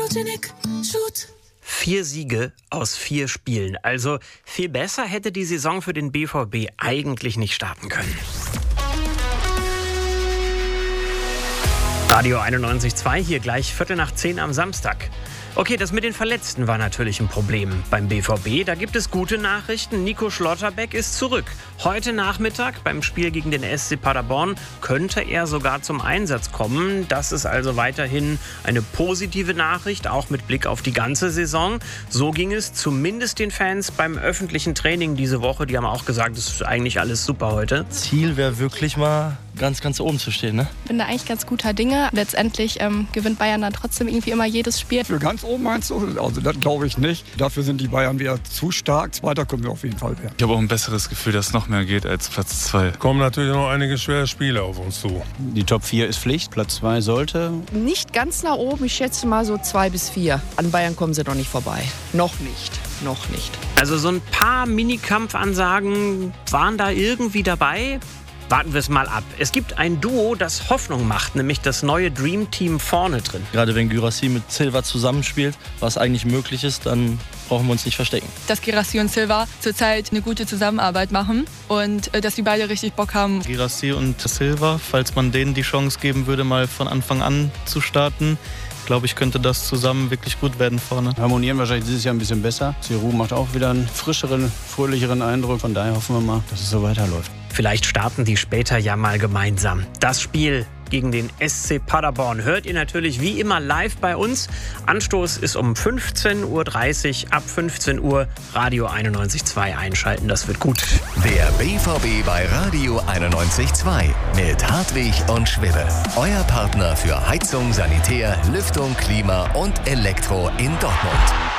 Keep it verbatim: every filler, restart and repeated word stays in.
Photogenic Shoot. Vier Siege aus vier Spielen. Also viel besser hätte die Saison für den B V B eigentlich nicht starten können. Radio einundneunzig Komma zwei, hier gleich Viertel nach zehn am Samstag. Okay, das mit den Verletzten war natürlich ein Problem beim B V B. Da gibt es gute Nachrichten. Nico Schlotterbeck ist zurück. Heute Nachmittag beim Spiel gegen den S C Paderborn könnte er sogar zum Einsatz kommen. Das ist also weiterhin eine positive Nachricht, auch mit Blick auf die ganze Saison. So ging es zumindest den Fans beim öffentlichen Training diese Woche. Die haben auch gesagt, es ist eigentlich alles super heute. Ziel wäre wirklich mal ganz, ganz oben zu stehen, ne? Ich bin da eigentlich ganz guter Dinge. Letztendlich ähm, gewinnt Bayern dann trotzdem irgendwie immer jedes Spiel. Für ganz oben meinst du? Also das glaube ich nicht. Dafür sind die Bayern wieder zu stark. Zweiter können wir auf jeden Fall werden. Ich habe auch ein besseres Gefühl, dass es noch mehr geht als Platz zwei. Kommen natürlich noch einige schwere Spiele auf uns zu. Die Top vier ist Pflicht, Platz zwei sollte. Nicht ganz nach oben, ich schätze mal so zwei bis vier. An Bayern kommen sie noch nicht vorbei. Noch nicht, noch nicht. Also so ein paar Minikampfansagen waren da irgendwie dabei. Warten wir es mal ab. Es gibt ein Duo, das Hoffnung macht, nämlich das neue Dream Team vorne drin. Gerade wenn Guirassy mit Silva zusammenspielt, was eigentlich möglich ist, dann brauchen wir uns nicht verstecken. Dass Guirassy und Silva zurzeit eine gute Zusammenarbeit machen und äh, dass die beide richtig Bock haben. Guirassy und Silva, falls man denen die Chance geben würde, mal von Anfang an zu starten, glaube ich, könnte das zusammen wirklich gut werden vorne. Harmonieren wahrscheinlich dieses Jahr ein bisschen besser. Giroud macht auch wieder einen frischeren, fröhlicheren Eindruck. Von daher hoffen wir mal, dass es so weiterläuft. Vielleicht starten die später ja mal gemeinsam. Das Spiel gegen den S C Paderborn hört ihr natürlich wie immer live bei uns. Anstoß ist um fünfzehn Uhr dreißig. Ab fünfzehn Uhr Radio einundneunzig Komma zwei einschalten. Das wird gut. Der B V B bei Radio einundneunzig Komma zwei mit Hartwig und Schwibbe. Euer Partner für Heizung, Sanitär, Lüftung, Klima und Elektro in Dortmund.